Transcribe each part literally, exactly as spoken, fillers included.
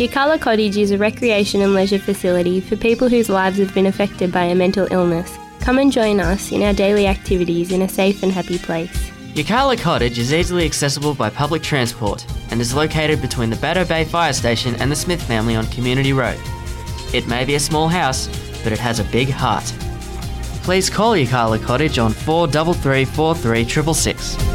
Yirrkala Cottage is a recreation and leisure facility for people whose lives have been affected by a mental illness. Come and join us in our daily activities in a safe and happy place. Yirrkala Cottage is easily accessible by public transport and is located between the Baddo Bay Fire Station and the Smith family on Community Road. It may be a small house, but it has a big heart. Please call Yirrkala Cottage on four three three four three six six six.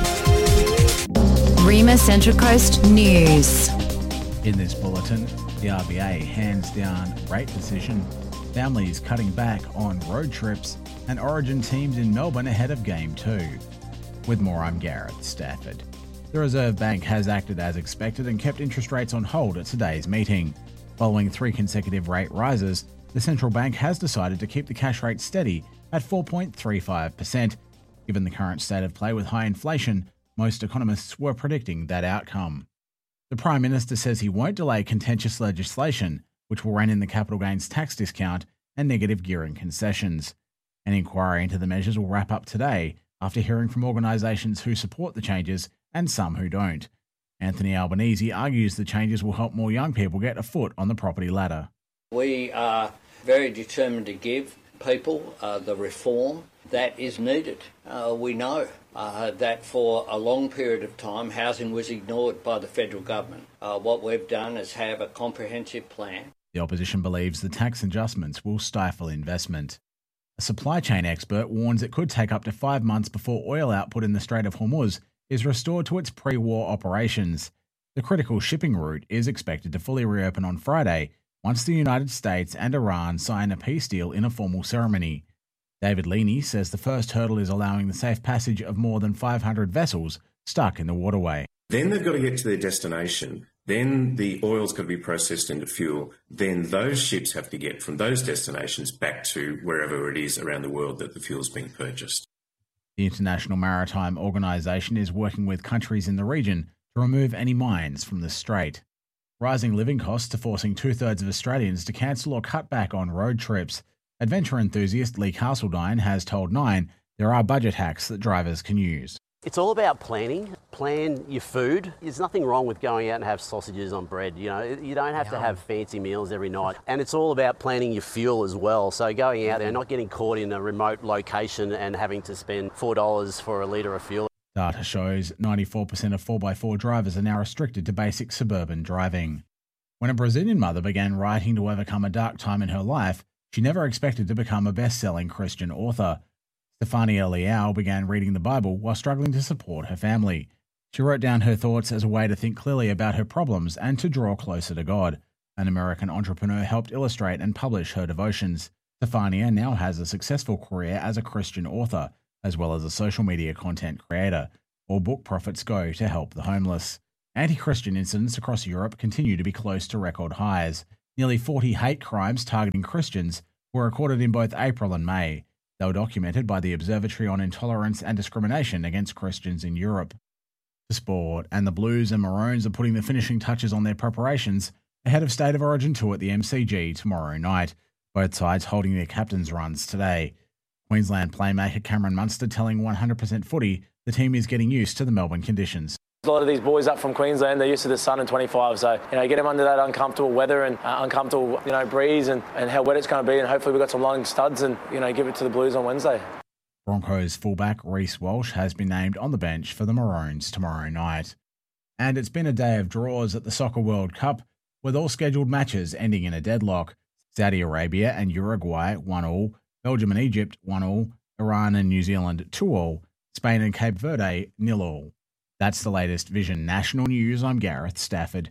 Rima Central Coast News. In this bulletin, the R B A hands down rate decision, families cutting back on road trips, and Origin teams in Melbourne ahead of Game two. With more, I'm Gareth Stafford. The Reserve Bank has acted as expected and kept interest rates on hold at today's meeting. Following three consecutive rate rises, the central bank has decided to keep the cash rate steady at four point three five percent. Given the current state of play with high inflation, most economists were predicting that outcome. The Prime Minister says he won't delay contentious legislation, which will rein in the capital gains tax discount and negative gearing concessions. An inquiry into the measures will wrap up today after hearing from organisations who support the changes and some who don't. Anthony Albanese argues the changes will help more young people get a foot on the property ladder. We are very determined to give people uh, the reform that is needed. Uh, we know uh, that for a long period of time housing was ignored by the federal government. Uh, what we've done is have a comprehensive plan. The opposition believes the tax adjustments will stifle investment. A supply chain expert warns it could take up to five months before oil output in the Strait of Hormuz is restored to its pre-war operations. The critical shipping route is expected to fully reopen on Friday once the United States and Iran sign a peace deal in a formal ceremony. David Leaney says the first hurdle is allowing the safe passage of more than five hundred vessels stuck in the waterway. Then they've got to get to their destination. Then the oil's got to be processed into fuel. Then those ships have to get from those destinations back to wherever it is around the world that the fuel's being purchased. The International Maritime Organization is working with countries in the region to remove any mines from the strait. Rising living costs are forcing two-thirds of Australians to cancel or cut back on road trips. Adventure enthusiast Lee Castledine has told Nine there are budget hacks that drivers can use. It's all about planning. Plan your food. There's nothing wrong with going out and have sausages on bread. You know, you don't have to have fancy meals every night. And it's all about planning your fuel as well. So going out there, not getting caught in a remote location and having to spend four dollars for a litre of fuel. Data shows ninety-four percent of four by four drivers are now restricted to basic suburban driving. When a Brazilian mother began writing to overcome a dark time in her life, she never expected to become a best-selling Christian author. Stefania Leal began reading the Bible while struggling to support her family. She wrote down her thoughts as a way to think clearly about her problems and to draw closer to God. An American entrepreneur helped illustrate and publish her devotions. Stefania now has a successful career as a Christian author, as well as a social media content creator. All book profits go to help the homeless. Anti-Christian incidents across Europe continue to be close to record highs. Nearly forty hate crimes targeting Christians were recorded in both April and May. They were documented by the Observatory on Intolerance and Discrimination Against Christians in Europe. To sport, and the Blues and Maroons are putting the finishing touches on their preparations ahead of State of Origin two at the M C G tomorrow night, both sides holding their captains' runs today. Queensland playmaker Cameron Munster telling one hundred percent Footy the team is getting used to the Melbourne conditions. A lot of these boys up from Queensland, they're used to the sun and twenty-five, so you know, get them under that uncomfortable weather and uh, uncomfortable you know breeze and, and how wet it's going to be, and hopefully we've got some long studs and you know give it to the Blues on Wednesday. Broncos fullback Reece Walsh has been named on the bench for the Maroons tomorrow night. And it's been a day of draws at the Soccer World Cup, with all scheduled matches ending in a deadlock. Saudi Arabia and Uruguay one all, Belgium and Egypt one all, Iran and New Zealand two all, Spain and Cape Verde nil all. That's the latest Vision National News. I'm Gareth Stafford.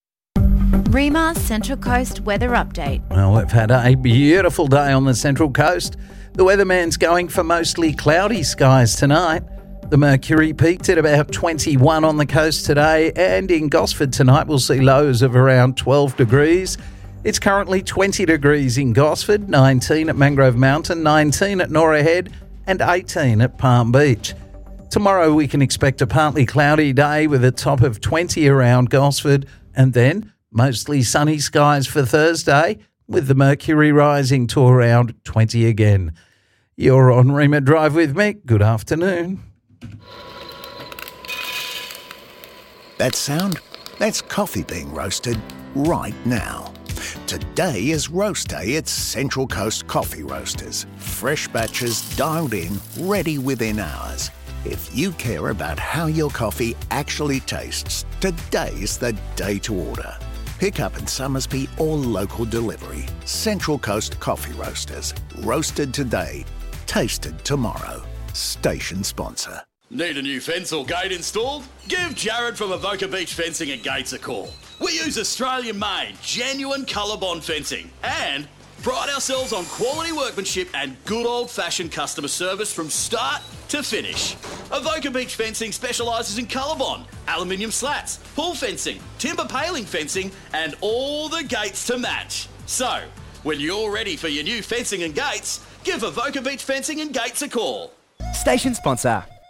Rima Central Coast weather update. Well, we've had a beautiful day on the Central Coast. The weatherman's going for mostly cloudy skies tonight. The mercury peaked at about twenty-one on the coast today, and in Gosford tonight we'll see lows of around twelve degrees. It's currently twenty degrees in Gosford, nineteen at Mangrove Mountain, nineteen at Norah Head, and eighteen at Palm Beach. Tomorrow we can expect a partly cloudy day with a top of twenty around Gosford, and then mostly sunny skies for Thursday, with the mercury rising to around twenty again. You're on Rima Drive with me. Good afternoon. That sound? That's coffee being roasted right now. Today is roast day at Central Coast Coffee Roasters. Fresh batches dialed in, ready within hours. If you care about how your coffee actually tastes, today's the day to order. Pick up in Summersby or local delivery. Central Coast Coffee Roasters. Roasted today, tasted tomorrow. Station sponsor. Need a new fence or gate installed? Give Jared from Avoca Beach Fencing and Gates a call. We use Australian-made, genuine ColourBond fencing and pride ourselves on quality workmanship and good old-fashioned customer service from start to finish. Avoca Beach Fencing specialises in ColourBond, aluminium slats, pool fencing, timber paling fencing and all the gates to match. So, when you're ready for your new fencing and gates, give Avoca Beach Fencing and Gates a call. Station sponsor.